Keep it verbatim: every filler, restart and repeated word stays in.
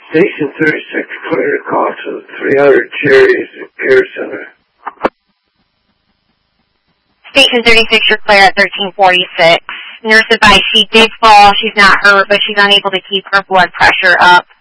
Station thirty-six, clear to call to the three hundred Cherries Care Center. Station thirty-six, you're clear at thirteen forty-six. Nurse advised she did fall. She's not hurt, but she's unable to keep her blood pressure up.